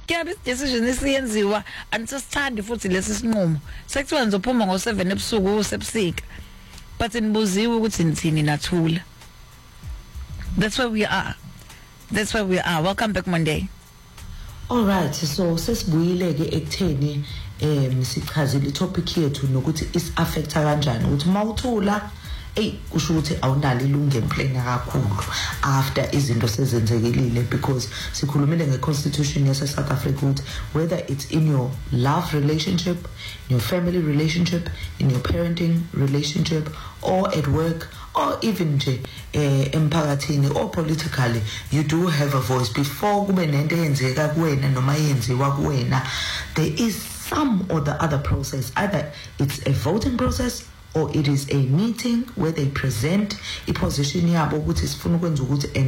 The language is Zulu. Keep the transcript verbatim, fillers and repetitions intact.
kuyabe decision esiyenziwa anisasithandi futhi lesi sinqumo sekuthiwa nizophuma ngo seven ebusuku usebusika but nibuziwe ukuthi nithini nathula. That's where we are. That's where we are. Welcome back Monday. All right, so sesibuyile ke ekutheni em sichazile topic yethu nokuthi is affecta kanjani ukuthi mawuthula hey kusho ukuthi awunalo ilungelo emplane kakhulu after izinto sezenzekelile, because sikhulumile ngeconstitution yase South Africa ukuthi whether it's in your love relationship, in your family relationship, in your parenting relationship, or at work, or even nje eh emphakathini or politically, you do have a voice. Before kube nento eyenzeka kuwena noma yenziwa kuwena, there is some or the other process. Either it's a voting process or it is a meeting where they present a position yabo ukuthi sifuna ukwenza ukuthi